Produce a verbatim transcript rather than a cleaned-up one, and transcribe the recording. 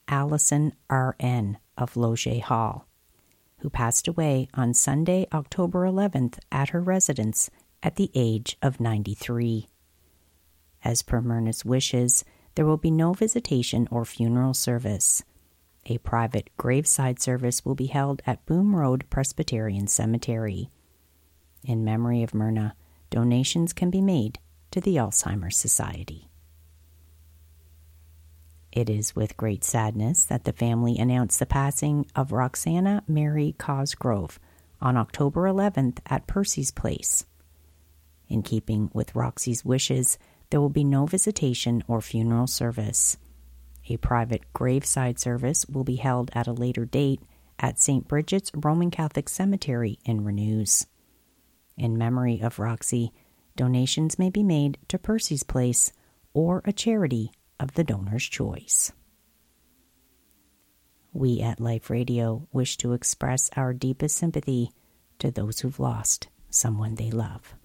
Allison R N of Loge Hall, who passed away on Sunday, October eleventh at her residence at the age of ninety-three. As per Myrna's wishes, there will be no visitation or funeral service. A private graveside service will be held at Boom Road Presbyterian Cemetery. In memory of Myrna, donations can be made to the Alzheimer's Society. It is with great sadness that the family announced the passing of Roxana Mary Cosgrove on October eleventh at Percy's Place. In keeping with Roxy's wishes, there will be no visitation or funeral service. A private graveside service will be held at a later date at Saint Bridget's Roman Catholic Cemetery in Renews. In memory of Roxy, donations may be made to Percy's Place or a charity of the donor's choice. We at Life Radio wish to express our deepest sympathy to those who've lost someone they love.